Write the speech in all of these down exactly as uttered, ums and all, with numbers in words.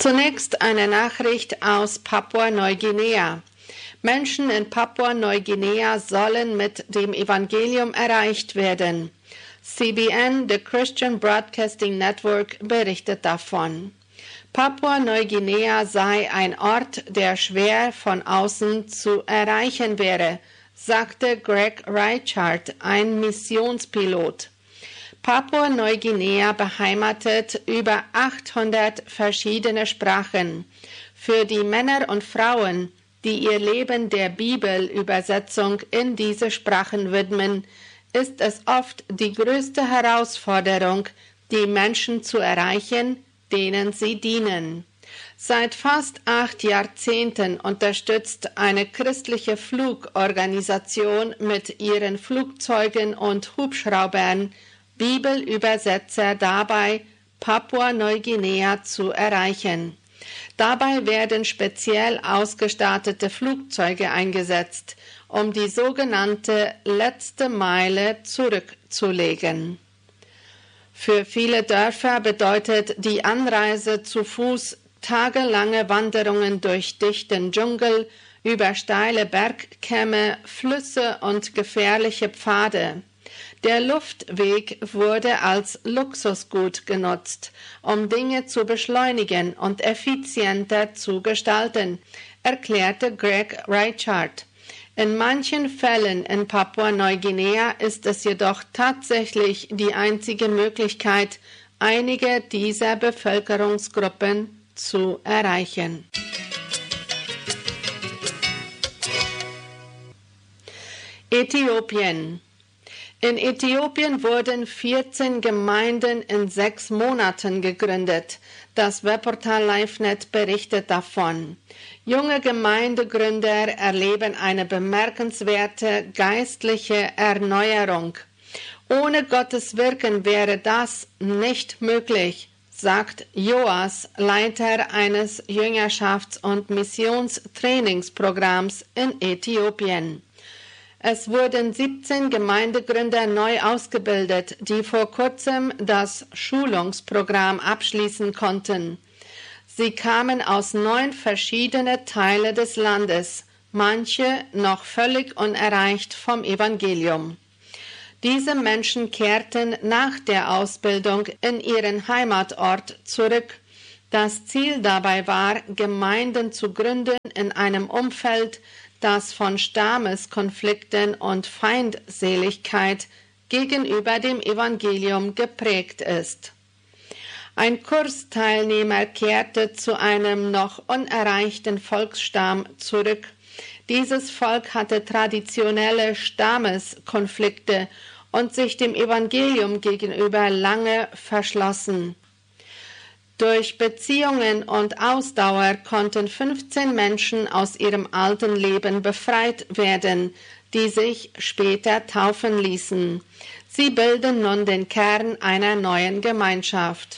Zunächst eine Nachricht aus Papua-Neuguinea. Menschen in Papua-Neuguinea sollen mit dem Evangelium erreicht werden. C B N, the Christian Broadcasting Network, berichtet davon. Papua-Neuguinea sei ein Ort, der schwer von außen zu erreichen wäre, sagte Greg Reichard, ein Missionspilot. Papua-Neuguinea beheimatet über achthundert verschiedene Sprachen. Für die Männer und Frauen, die ihr Leben der Bibelübersetzung in diese Sprachen widmen, ist es oft die größte Herausforderung, die Menschen zu erreichen, denen sie dienen. Seit fast acht Jahrzehnten unterstützt eine christliche Flugorganisation mit ihren Flugzeugen und Hubschraubern Bibelübersetzer dabei, Papua-Neuguinea zu erreichen. Dabei werden speziell ausgestattete Flugzeuge eingesetzt, um die sogenannte letzte Meile zurückzulegen. Für viele Dörfer bedeutet die Anreise zu Fuß tagelange Wanderungen durch dichten Dschungel, über steile Bergkämme, Flüsse und gefährliche Pfade. Der Luftweg wurde als Luxusgut genutzt, um Dinge zu beschleunigen und effizienter zu gestalten, erklärte Greg Reichard. In manchen Fällen in Papua-Neuguinea ist es jedoch tatsächlich die einzige Möglichkeit, einige dieser Bevölkerungsgruppen zu erreichen. Äthiopien. In Äthiopien wurden vierzehn Gemeinden in sechs Monaten gegründet. Das Webportal LiveNet berichtet davon. Junge Gemeindegründer erleben eine bemerkenswerte geistliche Erneuerung. Ohne Gottes Wirken wäre das nicht möglich, sagt Joas, Leiter eines Jüngerschafts- und Missionstrainingsprogramms in Äthiopien. Es wurden siebzehn Gemeindegründer neu ausgebildet, die vor kurzem das Schulungsprogramm abschließen konnten. Sie kamen aus neun verschiedenen Teilen des Landes, manche noch völlig unerreicht vom Evangelium. Diese Menschen kehrten nach der Ausbildung in ihren Heimatort zurück. Das Ziel dabei war, Gemeinden zu gründen in einem Umfeld, das von Stammeskonflikten und Feindseligkeit gegenüber dem Evangelium geprägt ist. Ein Kursteilnehmer kehrte zu einem noch unerreichten Volksstamm zurück. Dieses Volk hatte traditionelle Stammeskonflikte und sich dem Evangelium gegenüber lange verschlossen. Durch Beziehungen und Ausdauer konnten fünfzehn Menschen aus ihrem alten Leben befreit werden, die sich später taufen ließen. Sie bilden nun den Kern einer neuen Gemeinschaft.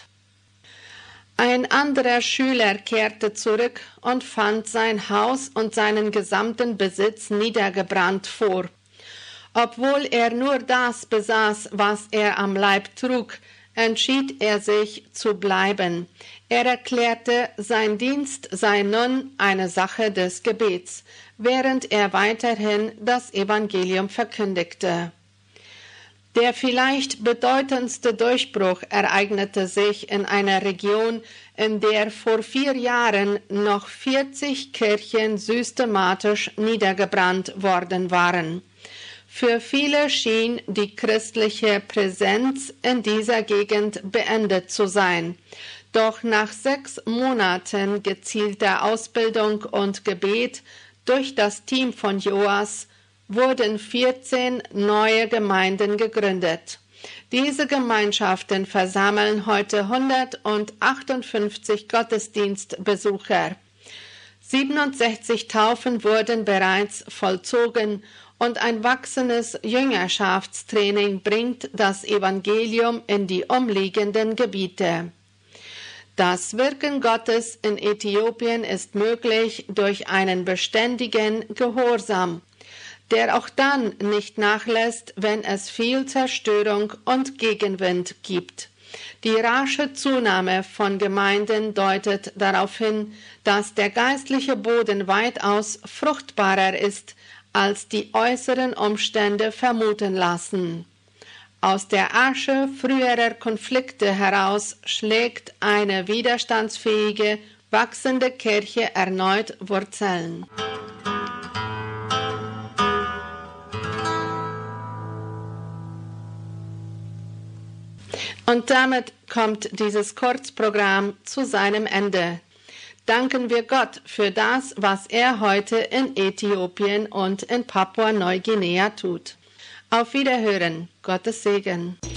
Ein anderer Schüler kehrte zurück und fand sein Haus und seinen gesamten Besitz niedergebrannt vor. Obwohl er nur das besaß, was er am Leib trug, entschied er sich zu bleiben. Er erklärte, sein Dienst sei nun eine Sache des Gebets, während er weiterhin das Evangelium verkündigte. Der vielleicht bedeutendste Durchbruch ereignete sich in einer Region, in der vor vier Jahren noch vierzig Kirchen systematisch niedergebrannt worden waren. Für viele schien die christliche Präsenz in dieser Gegend beendet zu sein. Doch nach sechs Monaten gezielter Ausbildung und Gebet durch das Team von Joas wurden vierzehn neue Gemeinden gegründet. Diese Gemeinschaften versammeln heute hundertachtundfünfzig Gottesdienstbesucher. siebenundsechzig Taufen wurden bereits vollzogen und ein wachsendes Jüngerschaftstraining bringt das Evangelium in die umliegenden Gebiete. Das Wirken Gottes in Äthiopien ist möglich durch einen beständigen Gehorsam, der auch dann nicht nachlässt, wenn es viel Zerstörung und Gegenwind gibt. Die rasche Zunahme von Gemeinden deutet darauf hin, dass der geistliche Boden weitaus fruchtbarer ist, als die äußeren Umstände vermuten lassen. Aus der Asche früherer Konflikte heraus schlägt eine widerstandsfähige, wachsende Kirche erneut Wurzeln. Und damit kommt dieses Kurzprogramm zu seinem Ende. Danken wir Gott für das, was er heute in Äthiopien und in Papua-Neuguinea tut. Auf Wiederhören, Gottes Segen.